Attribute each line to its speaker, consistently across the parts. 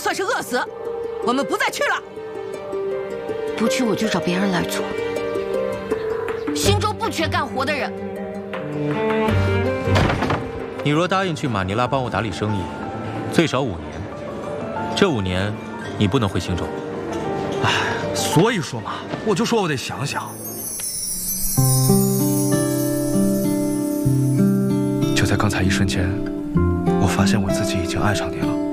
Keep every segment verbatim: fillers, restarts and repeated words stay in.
Speaker 1: 算是饿死。我们不再去了。
Speaker 2: 不去我就找别人来做。新州不缺干活的人。
Speaker 3: 你若答应去马尼拉帮我打理生意，最少五年。这五年，你不能回新州。
Speaker 4: 哎，所以说嘛，我就说我得想想。就在刚才一瞬间，我发现我自己已经爱上你了。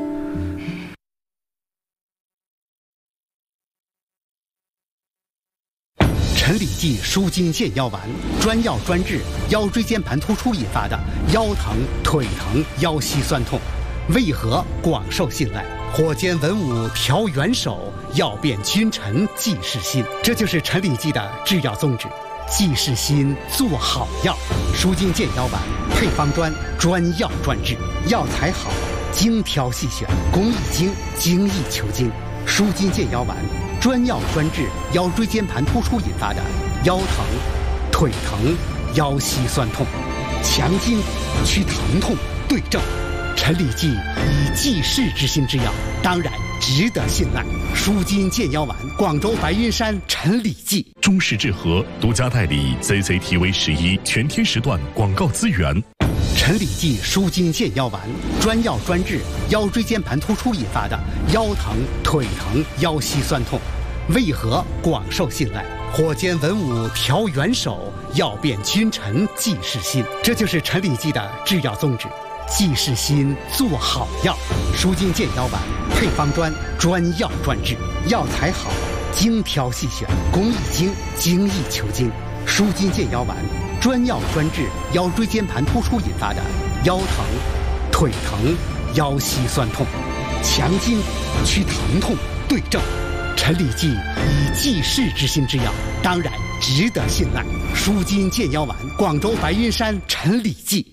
Speaker 5: 陈李济舒筋健腰丸，专药专治腰椎间盘突出引发的腰疼、腿疼、腰膝酸痛，为何广受信赖？火煎文武调元首，药变君臣济世心。这就是陈李济的制药宗旨。济世心，做好药。舒筋健腰丸配方专，专药专治，药材好，精挑细选，工艺精，精益求精。舒筋健腰丸，专药专治腰椎间盘突出引发的腰疼、腿疼、腰膝酸痛，强筋祛疼痛，对症。陈李济以济世之心之药，当然值得信赖。舒筋健腰丸，广州白云山陈李济。
Speaker 6: 中式治和独家代理 Z Z T V 十一全天时段广告资源。
Speaker 5: 陈李济舒筋健腰丸，专药专治腰椎间盘突出引发的腰疼、腿疼、腰膝酸痛，为何广受信赖？火煎文武调元首，药变君臣济世心。这就是陈李济的制药宗旨。济世心，做好药。舒筋健腰丸配方专，专药专治，药材好，精挑细选，工艺精，精益求精。舒筋健腰丸，专药专治腰椎间盘突出引发的腰疼、腿疼、腰膝酸痛，强筋祛疼痛，对症。陈李济以济世之心之药，当然值得信赖。舒筋健腰丸，广州白云山陈李济。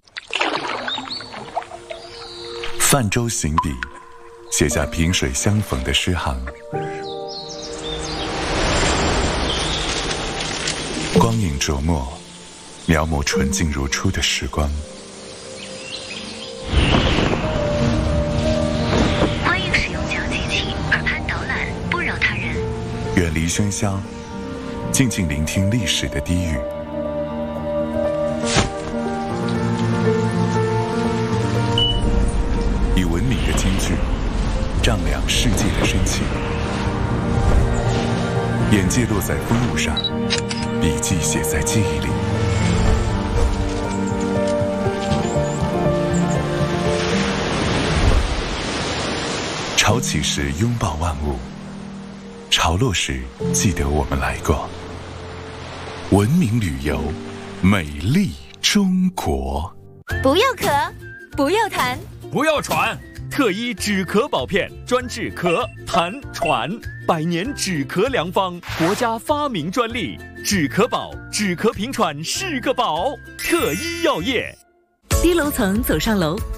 Speaker 7: 泛舟行笔，写下萍水相逢的诗行。光影琢磨，描摹纯净如初的时光。
Speaker 8: 欢迎使用讲机器，耳畔导览，不扰他人。
Speaker 7: 远离喧嚣，静静聆听历史的低语。以文明的金句丈量世界的深情，眼界落在风物上，笔记写在记忆里。潮起时拥抱万物，潮落时记得我们来过。文明旅游，美丽中国。
Speaker 9: 不要咳，不要痰，
Speaker 10: 不要喘，特医止咳保片，专治咳、痰、喘，百年止咳良方，国家发明专利，止咳宝，止咳平喘是个宝。特医药业。
Speaker 11: 低楼层走上楼，